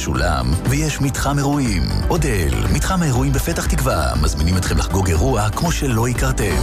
משולם, ויש מתחם אירועים. אודל, מתחם האירועים בפתח תקווה, מזמינים אתכם לחגוג אירוע כמו שלא הכרתם.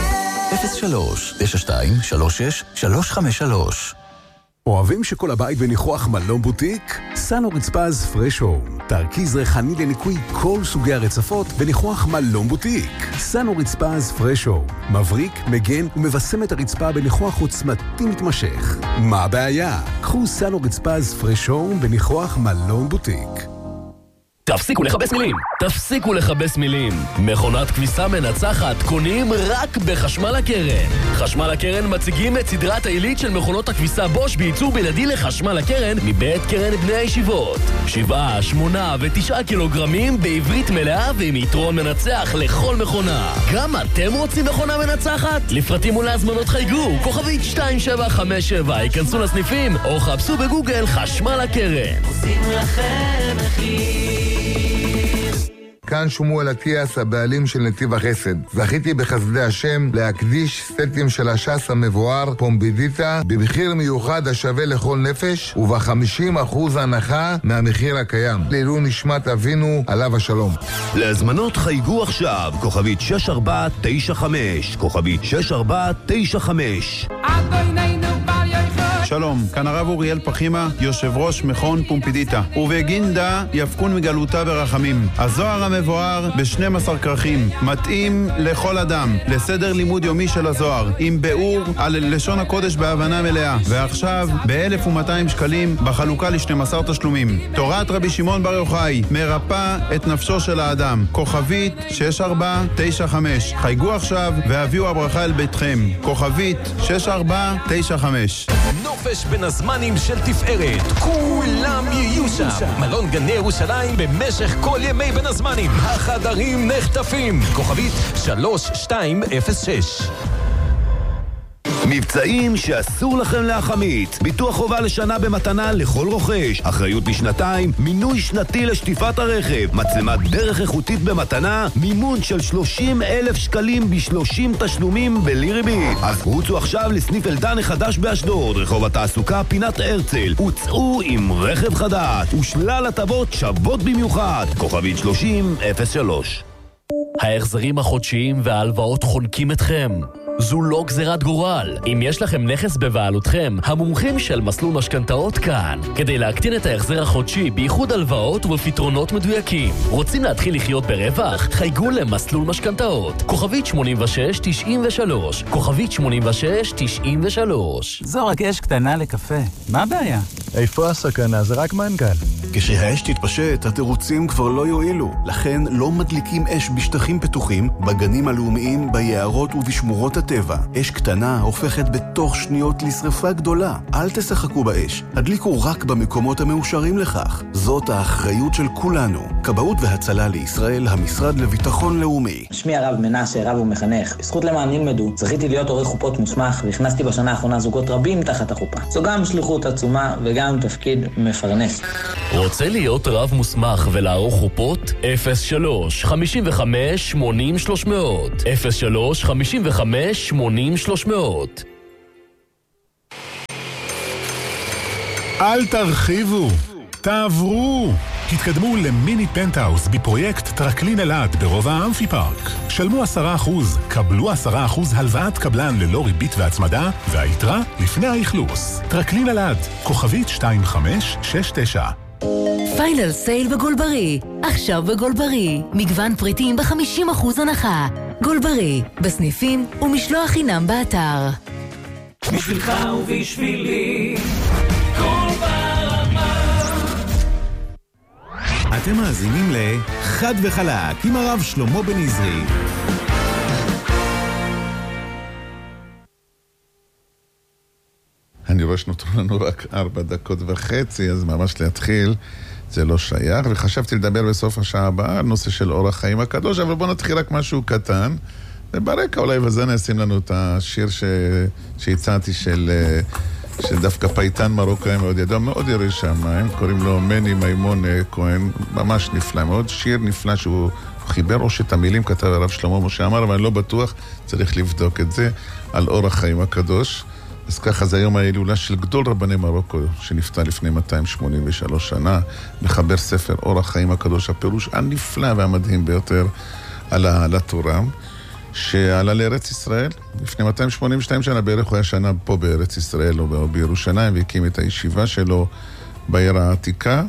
03-92-36-353. אוהבים שכל הבית בניחוח מלון בוטיק? סנו רצפז פרש הום, תרכיז ריחני לניקוי כל סוגי הרצפות בניחוח מלון בוטיק. סנו רצפז פרש הום, מבריק, מגן ומבשם את הרצפה בניחוח עוצמתי מתמשך. מה הבעיה? קחו סנו רצפז פרש הום בניחוח מלון בוטיק. תפסיקו לחבש מילים! תפסיקו לחבש מילים! מכונת כביסה מנצחת קונים רק בחשמל הקרן. חשמל הקרן מציגים את סדרת העילית של מכונות הכביסה בוש בייצור בלעדי לחשמל הקרן מבית קרן בני הישיבות. 7, 8 ו9 קילוגרמים בעברית מלאה ועם יתרון מנצח לכל מכונה. גם אתם רוצים מכונה מנצחת? לפרטים ולהזמנות חייגו, כוכבית 2757, ייכנסו לסניפים או חפשו בגוגל חשמל הקרן. עושים לכם מחיר. כאן שמואל אטיאס, הבעלים של נתיב החסד. זכיתי בחסדי השם להקדיש סטים של הש"ס המבואר פומבידיטה במחיר מיוחד השווה לכל נפש וב-50% הנחה מהמחיר הקיים. לעילוי נשמת אבינו עליו השלום. להזמנות חייגו עכשיו, כוכבית 6495, כוכבית 6495. שלום, כאן הרב אוריאל פחימה, יושב ראש מכון פומפידיטה. ובגינדה יפקון מגלותה ברחמים. הזוהר המבואר ב12 כרכים, מתאים לכל אדם, לסדר לימוד יומי של הזוהר, עם ביאור על לשון הקודש בהבנה מלאה. ועכשיו ב-1,200 שקלים בחלוקה ל12 תשלומים. תורת רבי שמעון בר יוחאי, מרפא את נפשו של האדם. כוכבית 6495. חייגו עכשיו והביאו הברכה אל ביתכם. כוכבית 6495. נופש בין הזמנים של תפארת, כולם יהיו שם. מלון גני ירושלים במשך כל ימי בין הזמנים. החדרים נחטפים. כוכבית 3206. מבצעים שאסור לכם להחמיץ. ביטוח חובה לשנה במתנה לכל רוכש, אחריות לשנתיים, מינוי שנתי לשטיפת הרכב, מצלמת דרך איכותית במתנה, מימון של 30,000 שקלים ב30 תשלומים בלי ריבית. אז רוצו עכשיו לסניף אלדן החדש באשדוד, רחוב התעסוקה פינת הרצל. הוצאו עם רכב חדש ושלל הטבות שוות במיוחד. כוכבית 3003. ההחזרים החודשיים וההלוואות חונקים אתכם. זו לא גזירת גורל. אם יש לכם נכס בבעלותכם, המומחים של מסלול משכנתאות כאן, כדי להקטין את ההחזר החודשי בייחוד הלוואות ובפתרונות מדויקים. רוצים להתחיל לחיות ברווח? חייגו למסלול משכנתאות. כוכבית 8693. כוכבית 8693. זו רק אש קטנה לקפה. מה הבעיה? איפה הסכנה? זה רק מנכ"ל. כשהאש תתפשט, התירוצים כבר לא יועילו. לכן לא מדליקים אש בשטחים פתוחים, בגנים הלאומיים, ביערות ובשמורות הטבע. אש קטנה הופכת בתוך שניות לשרפה גדולה. אל תשחקו באש. הדליקו רק במקומות המאושרים לכך. זאת האחריות של כולנו. כבאות והצלה לישראל, המשרד לביטחון לאומי. שמי הרב מנשה, רב ומחנך. בזכות למען ילמדו, זכיתי להיות עורך חופות מוסמך, והכנסתי בשנה האחרונה זוגות רבים תחת החופה. זו גם שליחות עצומה וגם תפקיד מפרנס. רוצה להיות רב מוסמך ולערוך חופות? 03 55 80 300. 03 55 80 300. אל תרחיבו, תעברו. התקדמו למיני פנטהאוס בפרויקט טרקלין אלעד ברובע האמפי פארק. שלמו 10%, קבלו 10% הלוואת קבלן ללא ריבית והצמדה, והיתרה לפני האכלוס. טרקלין אלעד, כוכבית 2569. פיינל סייל בגולברי. עכשיו בגולברי. מגוון פריטים ב50% הנחה. גולברי, בסניפים ומשלוח חינם באתר. בשבילך ובשבילי, כל ברמה. אתם מאזינים לחד וחלק עם הרב שלמה בן עזרי. אני רואה שנותרו לנו רק 4.5 דקות, אז ממש להתחיל, זה לא שייך, וחשבתי לדבר בסוף השעה הבאה על נושא של אורח חיים הקדוש, אבל בואו נתחיל רק משהו קטן, וברקע אולי וזה נשים לנו את השיר שהצעתי של דווקא פייטן מרוקאי מאוד ידוע, מאוד ירא שמיים, קוראים לו מני מימון כהן, ממש נפלא, מאוד שיר נפלא שהוא חיבר או שאת המילים כתב הרב שלמה משה אמר, אבל אני לא בטוח, צריך לבדוק את זה, על אורח חיים הקדוש. אז ככה זה היום ההילולה של גדול רבני מרוקו, שנפטר לפני 283 שנה, מחבר ספר אור החיים הקדוש, הפירוש הנפלא והמדהים ביותר על התורה, שעלה לארץ ישראל. לפני 282 שנה בערך הוא היה שנה פה בארץ ישראל או בירושלים, והקים את הישיבה שלו בעיר העתיקה,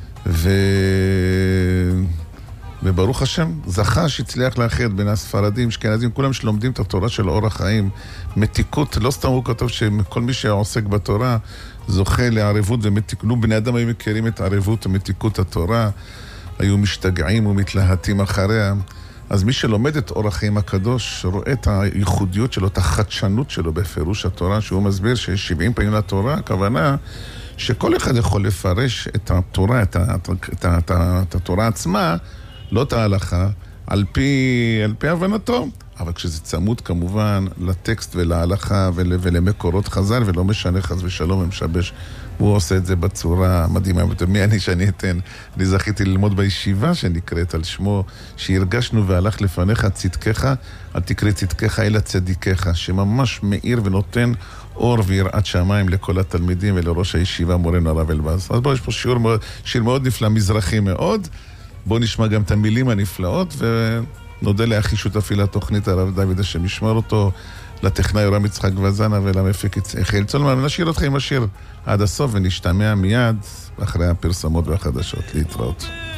וברוך השם, זכה שהצליח לאחד בין הספרדים, אשכנזים, כולם שלומדים את התורה של אור החיים, מתיקות, לא סתם הוא כתוב שכל מי שעוסק בתורה זוכה לערבות ומתיקות, בני אדם היו מכירים את הערבות ומתיקות התורה, היו משתגעים ומתלהטים אחריה. אז מי שלומד את אור החיים הקדוש רואה את הייחודיות שלו, את החדשנות שלו בפירוש התורה, שהוא מסביר שיש 70 פעמים לתורה, הכוונה שכל אחד יכול לפרש את התורה, את התורה עצמה, לא את ההלכה, על פי הבנתו. אבל כשזה צמוד כמובן לטקסט ולהלכה ולמקורות חז"ל, ולא משנה חס ושלום ומשבש, הוא עושה את זה בצורה מדהימה. מי אני שאני אתן? אני זכיתי ללמוד בישיבה שנקראת על שמו, שהרגשנו והלך לפניך צדקך, אל תקרא צדקך אלא צדיקך, שממש מאיר ונותן אור ויראת שמיים לכל התלמידים ולראש הישיבה מורנו הרב אלבז. אז בואו, יש פה שיר מאוד נפלא, מזרחי מאוד. בואו נשמע גם את המילים הנפלאות, ונודה לאחי שותפי לתוכנית הרב דוד השם ישמור אותו, לטכנאי יורם יצחק וזנה ולמפיק יחיאל צולמן. נשאיר אתכם עם השיר עד הסוף ונשתמע מיד אחרי הפרסומות והחדשות. להתראות.